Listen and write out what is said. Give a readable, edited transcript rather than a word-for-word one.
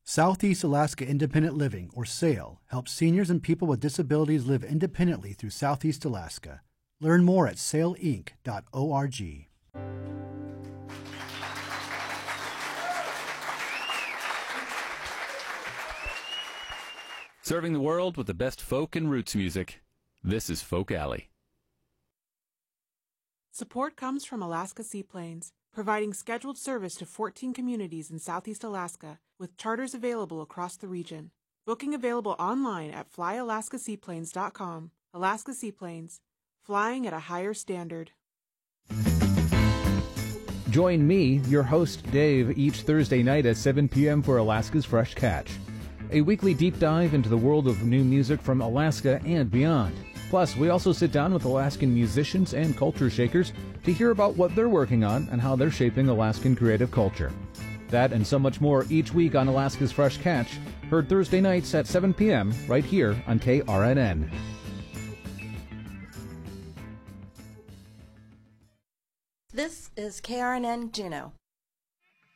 Southeast Alaska Independent Living, or SAIL, helps seniors and people with disabilities live independently through Southeast Alaska. Learn more at sailinc.org. Serving the world with the best folk and roots music. This is Folk Alley. Support comes from Alaska Seaplanes, providing scheduled service to 14 communities in Southeast Alaska, with charters available across the region. Booking available online at flyalaskaseaplanes.com. Alaska Seaplanes, flying at a higher standard. Join me, your host Dave, each Thursday night at 7 p.m. for Alaska's Fresh Catch, a weekly deep dive into the world of new music from Alaska and beyond. Plus, we also sit down with Alaskan musicians and culture shakers to hear about what they're working on and how they're shaping Alaskan creative culture. That and so much more each week on Alaska's Fresh Catch, heard Thursday nights at 7 p.m. right here on KRNN. This is KRNN Juneau.